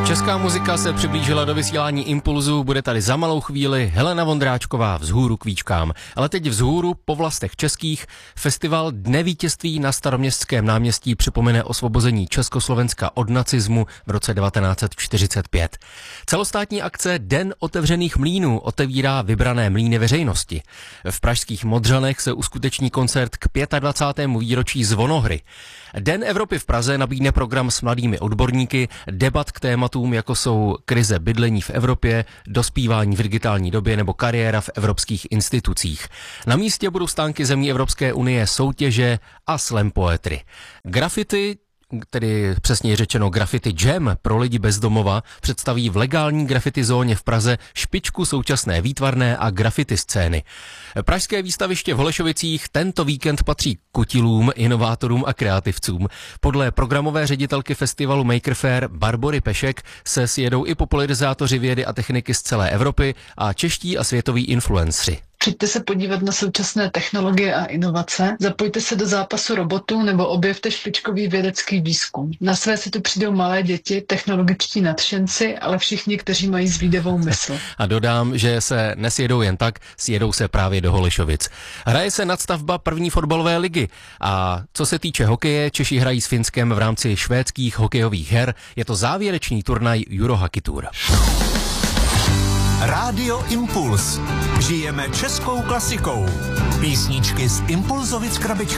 Česká muzika se přiblížila do vysílání Impulzu, bude tady za malou chvíli Helena Vondráčková Vzhůru k výčkám. Ale teď Vzhůru po vlastech českých. Festival Dne vítězství na Staroměstském náměstí připomene osvobození Československa od nacismu v roce 1945. Celostátní akce Den otevřených mlýnů otevírá vybrané mlýny veřejnosti. V pražských Modřanech se uskuteční koncert k 25. výročí Zvonohry. Den Evropy v Praze nabídne program s mladými odborníky, debat k tématům, jako jsou krize bydlení v Evropě, dospívání v digitální době nebo kariéra v evropských institucích. Na místě budou stánky zemí Evropské unie, soutěže a slam poetry. Graffiti, tedy přesně řečeno Graffiti Jam pro lidi bez domova, představí v legální graffiti zóně v Praze špičku současné výtvarné a graffiti scény. Pražské výstaviště v Holešovicích tento víkend patří kutilům, inovátorům a kreativcům. Podle programové ředitelky festivalu Maker Faire Barbory Pešek se sjedou i popularizátoři vědy a techniky z celé Evropy a čeští a světoví influencři. Přijďte se podívat na současné technologie a inovace, zapojte se do zápasu robotů nebo objevte špičkový vědecký výzkum. Na své se tu přijdou malé děti, technologičtí nadšenci, ale všichni, kteří mají zvídavou mysl. A dodám, že se nesjedou jen tak, sjedou se právě do Holešovic. Hraje se nadstavba první fotbalové ligy a co se týče hokeje, Češi hrají s Finskem v rámci švédských hokejových her. Je to závěrečný turnaj Eurohockey Tour. Rádio Impuls. Žijeme českou klasikou. Písničky z Impulzovic krabičky.